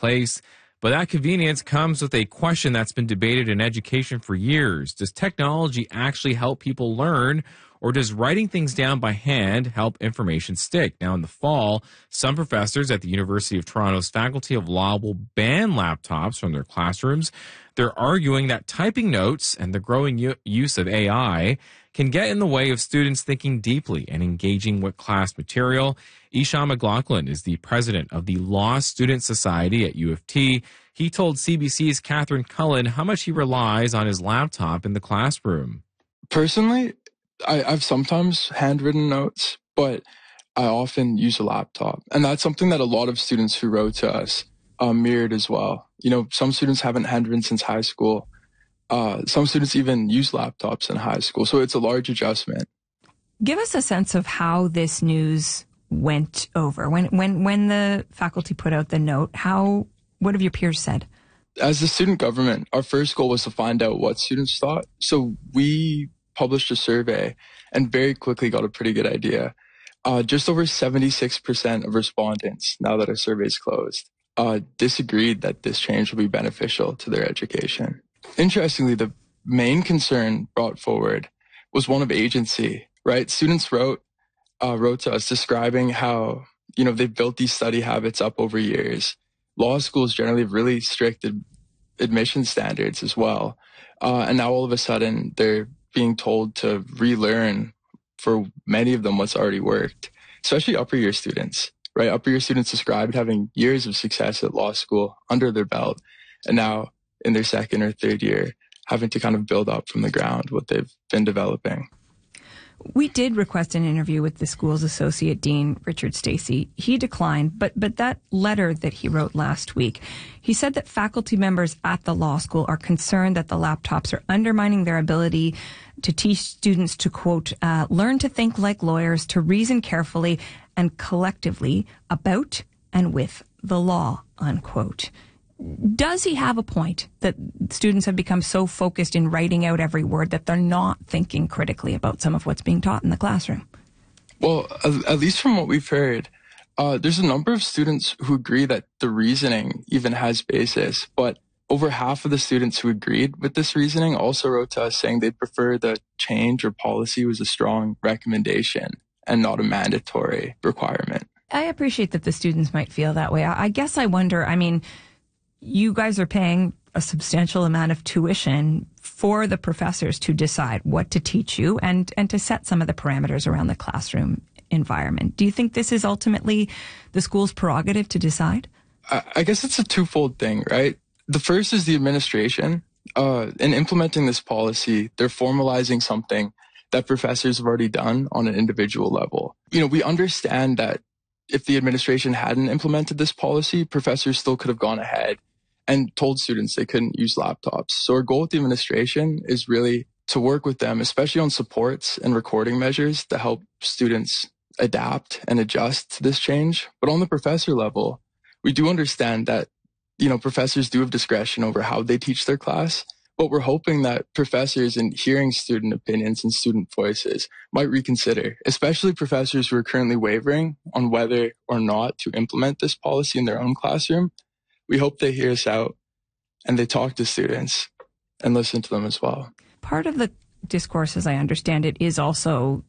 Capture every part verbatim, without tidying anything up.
place. But that convenience comes with a question that's been debated in education for years. Does technology actually help people learn, or does writing things down by hand help information stick? Now, in the fall, some professors at the University of Toronto's Faculty of Law will ban laptops from their classrooms. They're arguing that typing notes and the growing u- use of A I can get in the way of students thinking deeply and engaging with class material. Ishan McLaughlin is the president of the Law Student Society at U of T. He told C B C's Catherine Cullen how much he relies on his laptop in the classroom. Personally, I, I've sometimes handwritten notes, but I often use a laptop. And that's something that a lot of students who wrote to us uh, mirrored as well. You know, some students haven't handwritten since high school. Uh, some students even use laptops in high school. So it's a large adjustment. Give us a sense of how this news went over. When when when the faculty put out the note, how what have your peers said? As the student government, our first goal was to find out what students thought. So we published a survey and very quickly got a pretty good idea. Uh, just over seventy-six percent of respondents, now that our survey is closed, uh, disagreed that this change will be beneficial to their education. Interestingly, the main concern brought forward was one of agency, right? Students wrote uh, wrote to us describing how, you know, they've built these study habits up over years. Law schools generally have really strict ad- admission standards as well. Uh, and now all of a sudden they're being told to relearn for many of them what's already worked, especially upper year students, right? Upper year students described having years of success at law school under their belt, and now in their second or third year, having to kind of build up from the ground what they've been developing. We did request an interview with the school's associate dean, Richard Stacey. He declined, but but that letter that he wrote last week, he said that faculty members at the law school are concerned that the laptops are undermining their ability to teach students to, quote, uh, learn to think like lawyers, to reason carefully and collectively about and with the law, unquote. Does he have a point that students have become so focused in writing out every word that they're not thinking critically about some of what's being taught in the classroom? Well, at least from what we've heard, uh, there's a number of students who agree that the reasoning even has basis, but over half of the students who agreed with this reasoning also wrote to us saying they'd prefer the change or policy was a strong recommendation and not a mandatory requirement. I appreciate that the students might feel that way. I guess I wonder, I mean, you guys are paying a substantial amount of tuition for the professors to decide what to teach you and, and to set some of the parameters around the classroom environment. Do you think this is ultimately the school's prerogative to decide? I, I guess it's a twofold thing, right? The first is the administration. Uh, in implementing this policy, they're formalizing something that professors have already done on an individual level. You know, we understand that if the administration hadn't implemented this policy, professors still could have gone ahead and told students they couldn't use laptops. So our goal with the administration is really to work with them, especially on supports and recording measures to help students adapt and adjust to this change. But on the professor level, we do understand that, you know, professors do have discretion over how they teach their class, but we're hoping that professors, in hearing student opinions and student voices, might reconsider, especially professors who are currently wavering on whether or not to implement this policy in their own classroom. We hope they hear us out and they talk to students and listen to them as well. Part of the discourse, as I understand it, is also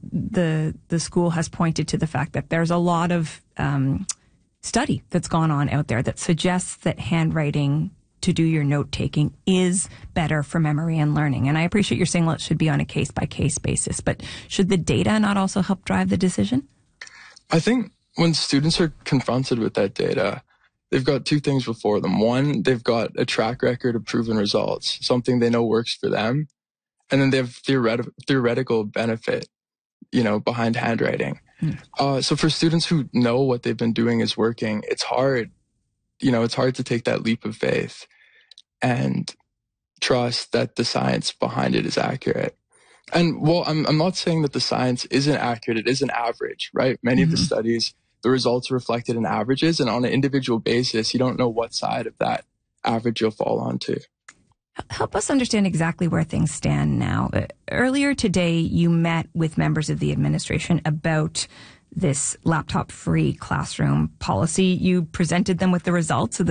the the school has pointed to the fact that there's a lot of um, study that's gone on out there that suggests that handwriting to do your note-taking is better for memory and learning. And I appreciate you're saying, well, it should be on a case-by-case basis, but should the data not also help drive the decision? I think when students are confronted with that data, they've got two things before them. One, they've got a track record of proven results, something they know works for them. And then they have theoret- theoretical benefit, you know, behind handwriting. Mm. Uh, so for students who know what they've been doing is working, it's hard, you know, it's hard to take that leap of faith and trust that the science behind it is accurate. And well, I'm I'm not saying that the science isn't accurate. It is an average, right? Many mm-hmm. of the studies, the results are reflected in averages, and on an individual basis, you don't know what side of that average you'll fall onto. Help us understand exactly where things stand now. Uh, earlier today, you met with members of the administration about this laptop-free classroom policy. You presented them with the results of the